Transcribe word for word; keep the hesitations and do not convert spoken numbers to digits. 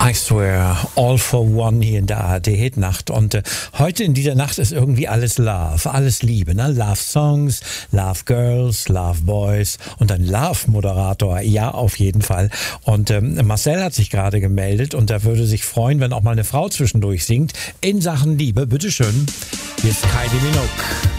I swear, all for one hier in der A R D-Hitnacht. Und äh, heute in dieser Nacht ist irgendwie alles Love, alles Liebe. Ne? Love Songs, Love Girls, Love Boys und ein Love-Moderator. Ja, auf jeden Fall. Und ähm, Marcel hat sich gerade gemeldet und er würde sich freuen, wenn auch mal eine Frau zwischendurch singt in Sachen Liebe. Bitteschön, hier ist Kylie Minogue.